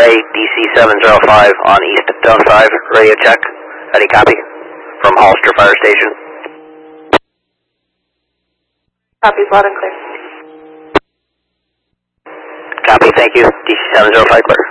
Ray, DC-705 on East Zone 5, radio check. Any copy? From Hollister Fire Station. Copy, loud and clear. Copy, thank you. DC-705 clear.